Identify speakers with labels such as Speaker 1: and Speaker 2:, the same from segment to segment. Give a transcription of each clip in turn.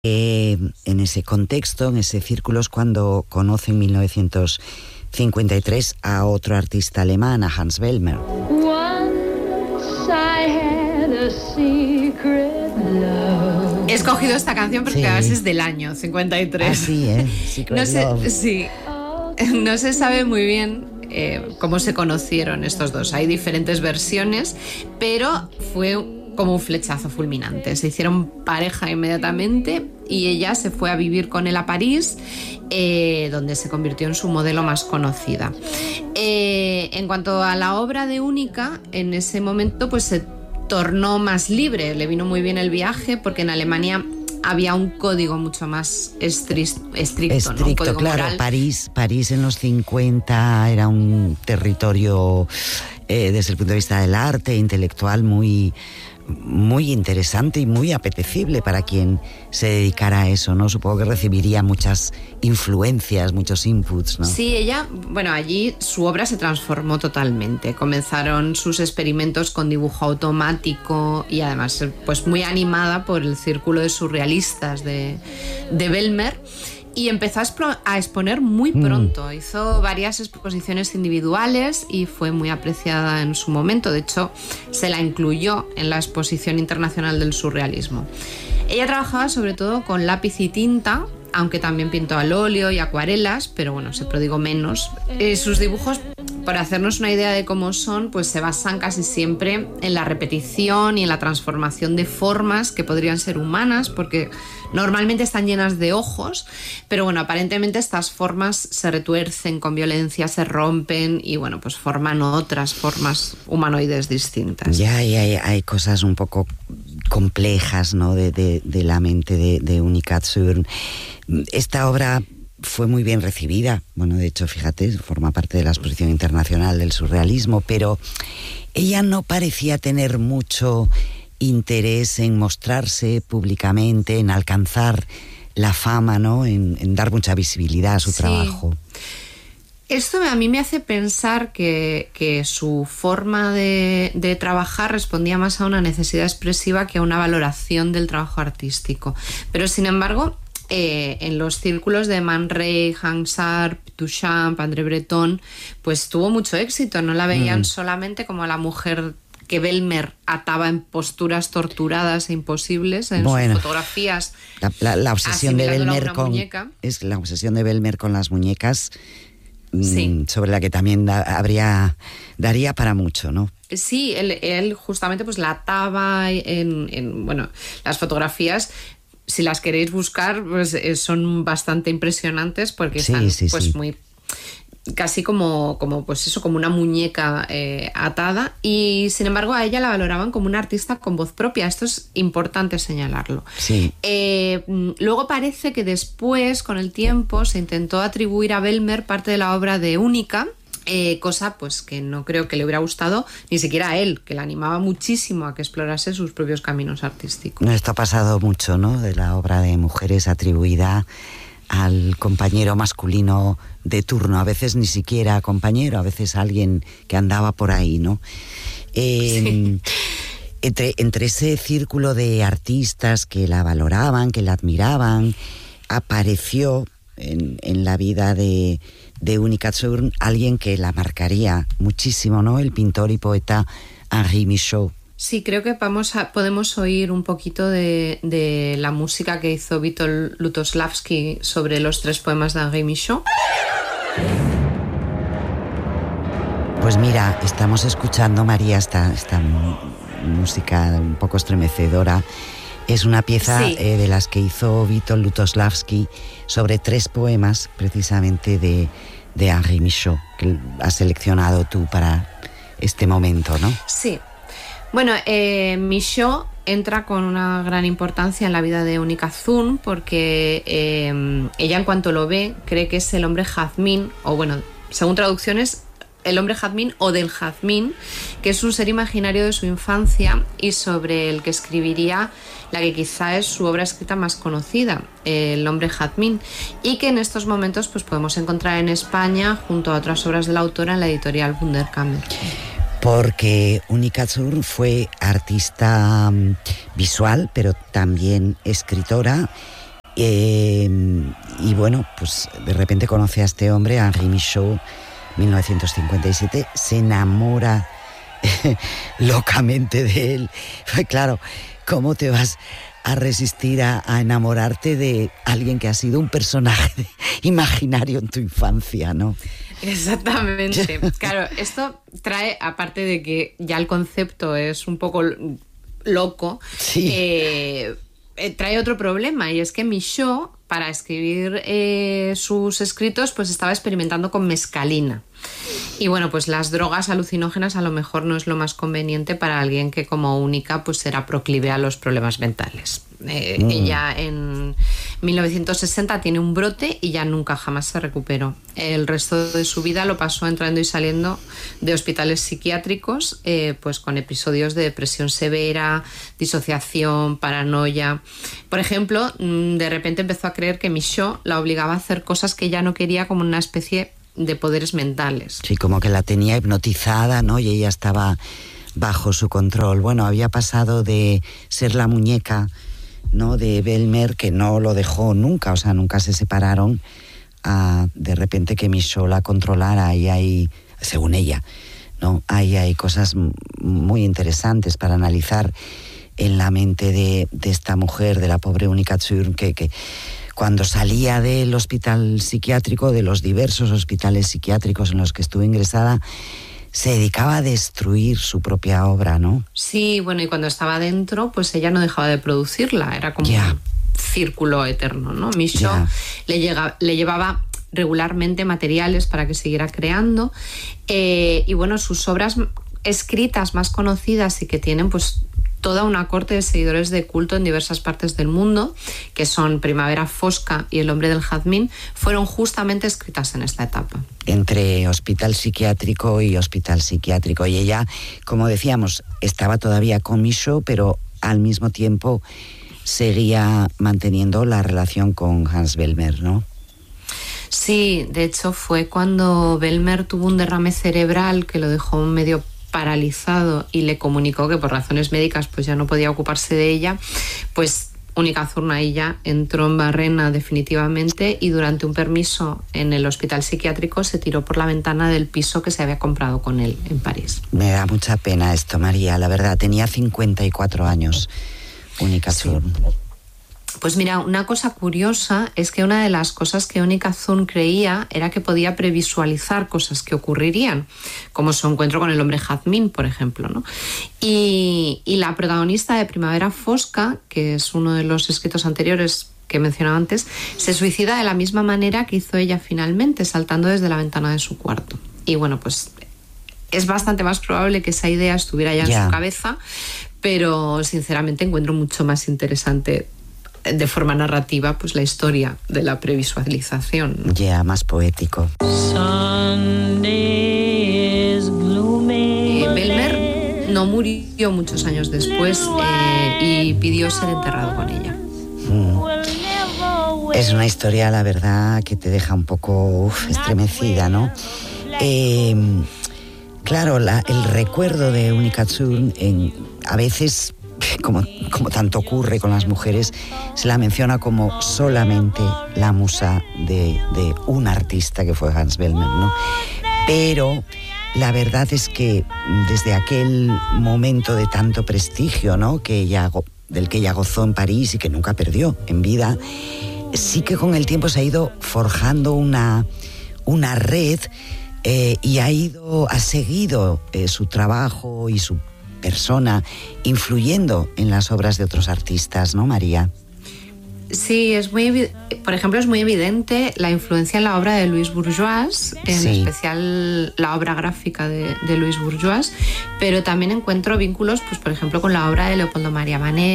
Speaker 1: En ese contexto, en ese círculo, es cuando conoce en 1953 a otro artista alemán, a Hans Bellmer.
Speaker 2: He escogido esta canción porque además es del año 53.
Speaker 1: Así,
Speaker 2: No se sabe muy bien cómo se conocieron estos dos. Hay diferentes versiones, pero fue como un flechazo fulminante. Se hicieron pareja inmediatamente y ella se fue a vivir con él a París, donde se convirtió en su modelo más conocida. En cuanto a la obra de Única, en ese momento pues se tornó más libre. Le vino muy bien el viaje porque en Alemania había un código mucho más estricto, ¿no? Un código
Speaker 1: claro,
Speaker 2: moral.
Speaker 1: París en los 50 era un territorio, desde el punto de vista del arte intelectual, muy interesante y muy apetecible para quien se dedicara a eso, ¿no? Supongo que recibiría muchas influencias, muchos inputs, ¿no?
Speaker 2: Sí, ella, allí su obra se transformó totalmente. Comenzaron sus experimentos con dibujo automático y además pues muy animada por el círculo de surrealistas de Bellmer. Y empezó a exponer muy pronto. Hizo varias exposiciones individuales y fue muy apreciada en su momento. De hecho, se la incluyó en la Exposición Internacional del Surrealismo. Ella trabajaba sobre todo con lápiz y tinta, aunque también pintó al óleo y acuarelas, pero se prodigó menos. Sus dibujos, para hacernos una idea de cómo son, pues se basan casi siempre en la repetición y en la transformación de formas que podrían ser humanas, porque normalmente están llenas de ojos, pero aparentemente estas formas se retuercen con violencia, se rompen y pues forman otras formas humanoides distintas.
Speaker 1: Ya hay cosas un poco complejas, ¿no? de la mente de Única Thürn. Esta obra fue muy bien recibida. De hecho, fíjate, forma parte de la Exposición Internacional del Surrealismo, pero ella no parecía tener mucho interés en mostrarse públicamente, en alcanzar la fama, ¿no? En dar mucha visibilidad a su trabajo.
Speaker 2: Esto a mí me hace pensar que su forma de trabajar respondía más a una necesidad expresiva que a una valoración del trabajo artístico. Pero, sin embargo, en los círculos de Man Ray, Hans Arp, Duchamp, André Breton, pues tuvo mucho éxito. No la veían solamente como a la mujer que Bellmer ataba en posturas torturadas e imposibles en sus fotografías.
Speaker 1: La obsesión de Bellmer
Speaker 2: es
Speaker 1: la obsesión de Bellmer con las muñecas, sobre la que también daría para mucho, ¿no?
Speaker 2: Sí, él justamente pues la ataba en las fotografías. Si las queréis buscar, pues son bastante impresionantes porque están muy casi como una muñeca atada, y sin embargo a ella la valoraban como una artista con voz propia. Esto es importante señalarlo.
Speaker 1: Sí.
Speaker 2: Luego parece que después, con el tiempo, se intentó atribuir a Bellmer parte de la obra de Única, cosa pues que no creo que le hubiera gustado ni siquiera a él, que le animaba muchísimo a que explorase sus propios caminos artísticos.
Speaker 1: Esto ha pasado mucho, ¿no? De la obra de mujeres atribuida al compañero masculino de turno, a veces ni siquiera compañero, a veces alguien que andaba por ahí, ¿no? Entre ese círculo de artistas que la valoraban, que la admiraban, apareció en la vida de Única Thürn alguien que la marcaría muchísimo, ¿no? El pintor y poeta Henri Michaud.
Speaker 2: Sí, creo que podemos oír un poquito de la música que hizo Witold Lutosławski sobre los 3 poemas de Henri Michaud.
Speaker 1: Pues mira, estamos escuchando, María, esta música un poco estremecedora. Es una pieza de las que hizo Witold Lutosławski sobre 3 poemas precisamente de Henri Michaud, que has seleccionado tú para este momento, ¿no?
Speaker 2: Sí. Michaud entra con una gran importancia en la vida de Única Thürn porque ella, en cuanto lo ve, cree que es el hombre jazmín, o según traducciones, el hombre jazmín o del jazmín, que es un ser imaginario de su infancia y sobre el que escribiría la que quizá es su obra escrita más conocida, El hombre jazmín, y que en estos momentos pues podemos encontrar en España junto a otras obras de la autora en la editorial Wunderkammer.
Speaker 1: Porque Única Thürn fue artista visual, pero también escritora, Y bueno, pues de repente conoce a este hombre, Henri Michaud, 1957, se enamora locamente de él. Claro, ¿cómo te vas a resistir a enamorarte de alguien que ha sido un personaje imaginario en tu infancia, ¿no?
Speaker 2: Exactamente. Claro, esto trae, aparte de que ya el concepto es un poco loco,
Speaker 1: sí.
Speaker 2: Trae otro problema, y es que Michaud, para escribir sus escritos, pues estaba experimentando con mescalina. Y bueno, pues las drogas alucinógenas a lo mejor no es lo más conveniente para alguien que como única pues era proclive a los problemas mentales. Ella en 1960 tiene un brote y ya nunca jamás se recuperó. El resto de su vida lo pasó entrando y saliendo de hospitales psiquiátricos, pues con episodios de depresión severa, disociación, paranoia. Por ejemplo, de repente empezó a creer que Michaud la obligaba a hacer cosas que ella no quería, como una especie de poderes mentales.
Speaker 1: Sí, como que la tenía hipnotizada, ¿no? Y ella estaba bajo su control. Bueno, había pasado de ser la muñeca, ¿no?, de Belmer, que no lo dejó nunca, o sea, nunca se separaron, a de repente que Michaud la controlara. Y hay, según ella, ¿no?, hay cosas muy interesantes para analizar en la mente de esta mujer, de la pobre Unica Thurm, que cuando salía del hospital psiquiátrico, de los diversos hospitales psiquiátricos en los que estuvo ingresada, se dedicaba a destruir su propia obra, ¿no?
Speaker 2: Sí, bueno, y cuando estaba dentro, pues ella no dejaba de producirla, era como un círculo eterno, ¿no? Michaud le llevaba regularmente materiales para que siguiera creando, y bueno, sus obras escritas más conocidas y que tienen pues toda una corte de seguidores de culto en diversas partes del mundo, que son Primavera Fosca y El hombre del jazmín, fueron justamente escritas en esta etapa.
Speaker 1: Entre hospital psiquiátrico y hospital psiquiátrico. Y ella, como decíamos, estaba todavía con Michaud, pero al mismo tiempo seguía manteniendo la relación con Hans Belmer, ¿no?
Speaker 2: Sí, de hecho fue cuando Belmer tuvo un derrame cerebral que lo dejó medio paralizado y le comunicó que por razones médicas pues ya no podía ocuparse de ella, pues Unica Thurm ahí ya entró en barrena definitivamente, y durante un permiso en el hospital psiquiátrico se tiró por la ventana del piso que se había comprado con él en París.
Speaker 1: Me da mucha pena esto, María, la verdad. Tenía 54 años Unica Thurm. Sí.
Speaker 2: Pues mira, una cosa curiosa es que una de las cosas que Unica Thurm creía era que podía previsualizar cosas que ocurrirían, como su encuentro con el hombre jazmín, por ejemplo, ¿no? Y la protagonista de Primavera Fosca, que es uno de los escritos anteriores que he mencionado antes, se suicida de la misma manera que hizo ella finalmente, saltando desde la ventana de su cuarto. Y bueno, pues es bastante más probable que esa idea estuviera ya en su cabeza, pero sinceramente encuentro mucho más interesante de forma narrativa pues la historia de la previsualización, ¿no?
Speaker 1: Más poético.
Speaker 2: Belmer no murió muchos años después y pidió ser enterrado con ella.
Speaker 1: Es una historia, la verdad, que te deja un poco estremecida, ¿no? Claro, el recuerdo de Unica Thurm a veces, como tanto ocurre con las mujeres, se la menciona como solamente la musa de un artista que fue Hans Belmer, ¿no? Pero la verdad es que desde aquel momento de tanto prestigio, ¿no?, del que ella gozó en París y que nunca perdió en vida, sí que con el tiempo se ha ido forjando una red, y ha seguido su trabajo y su persona influyendo en las obras de otros artistas, ¿no, María?
Speaker 2: Sí, por ejemplo, es muy evidente la influencia en la obra de Louis Bourgeois, en especial la obra gráfica de Louis Bourgeois, pero también encuentro vínculos, pues por ejemplo, con la obra de Leopoldo María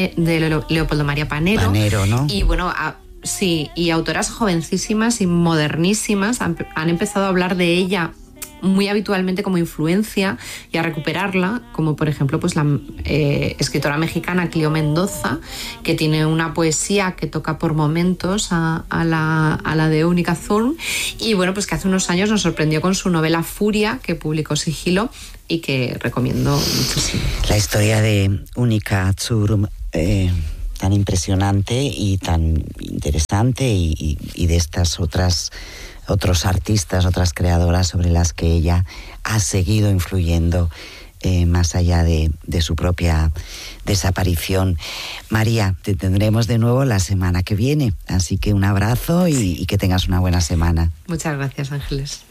Speaker 2: Panero,
Speaker 1: ¿no?
Speaker 2: Y bueno, sí, y autoras jovencísimas y modernísimas han empezado a hablar de ella muy habitualmente como influencia y a recuperarla, como por ejemplo pues la escritora mexicana Cleo Mendoza, que tiene una poesía que toca por momentos a la de Unica Thurm, y bueno, pues que hace unos años nos sorprendió con su novela Furia, que publicó Sigilo y que recomiendo muchísimo.
Speaker 1: La historia de Unica Thurm tan impresionante y tan interesante y de estas otros artistas, otras creadoras sobre las que ella ha seguido influyendo más allá de su propia desaparición. María, te tendremos de nuevo la semana que viene, así que un abrazo y que tengas una buena semana.
Speaker 2: Muchas gracias, Ángeles.